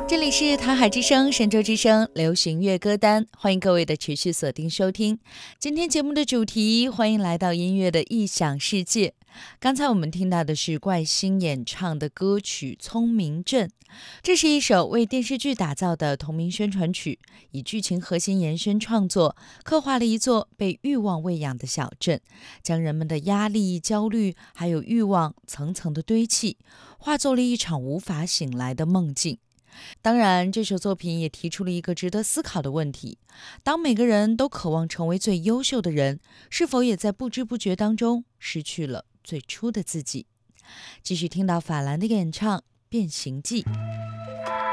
这里是台海之声、神州之声流行乐歌单，欢迎各位的持续锁定收听。今天节目的主题，欢迎来到音乐的异想世界。刚才我们听到的是怪星演唱的歌曲《聪明镇》，这是一首为电视剧打造的同名宣传曲，以剧情核心延伸创作，刻画了一座被欲望喂养的小镇，将人们的压力、焦虑还有欲望层层的堆砌，化作了一场无法醒来的梦境。当然，这首作品也提出了一个值得思考的问题：当每个人都渴望成为最优秀的人，是否也在不知不觉当中失去了最初的自己？继续听到法兰的演唱《变形记》。